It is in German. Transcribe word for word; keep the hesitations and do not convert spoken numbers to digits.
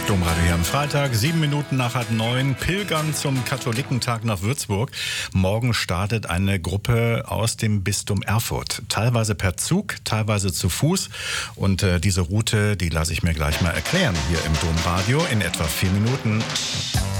Domradio hier am Freitag, sieben Minuten nach halb neun, pilgern zum Katholikentag nach Würzburg. Morgen startet eine Gruppe aus dem Bistum Erfurt. Teilweise per Zug, teilweise zu Fuß. Und äh, diese Route, die lasse ich mir gleich mal erklären hier im Domradio in etwa vier Minuten.